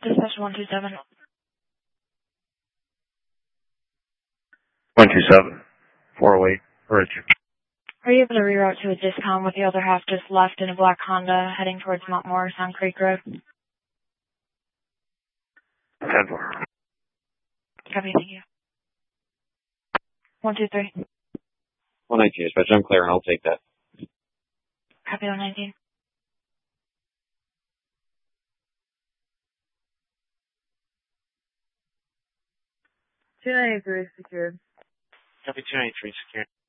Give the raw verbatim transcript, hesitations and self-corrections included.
Dispatch one two seven. one two seven. four oh eight. Bridge. Are you able to reroute to a discount with the other half just left in a black Honda heading towards Mount Morris on Creek Road? ten four. Copy, thank you. one two three. one nineteen, dispatch. I'm clear, and I'll take that. Copy one nineteen. two ninety-three secured. Copy two ninety-three, secured.